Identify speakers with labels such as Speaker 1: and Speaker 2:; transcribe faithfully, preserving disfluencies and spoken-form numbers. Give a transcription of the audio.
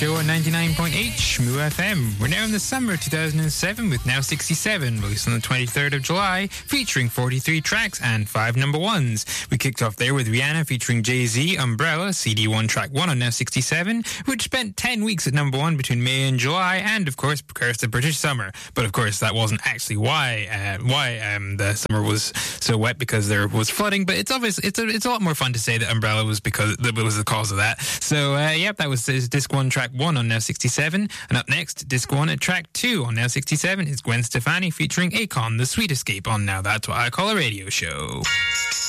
Speaker 1: Show on ninety-nine point eight Shmoo F M. We're now in the summer of two thousand seven with Now sixty-seven, released on the twenty-third of July, featuring forty-three tracks and five number ones. We kicked off there with Rihanna featuring Jay-Z, Umbrella, C D one track one on Now sixty-seven, which spent ten weeks at number one between May and July, and of course cursed the British summer. But of course that wasn't actually why uh, why um, the summer was so wet, because there was flooding. But it's obvious it's a, it's a lot more fun to say that Umbrella was because that was the cause of that. So uh, yep, that was Disc One track one on Now sixty-seven, and up next, Disc One at track two on Now sixty-seven is Gwen Stefani featuring Akon, The Sweet Escape on Now That's What I Call a Radio Show.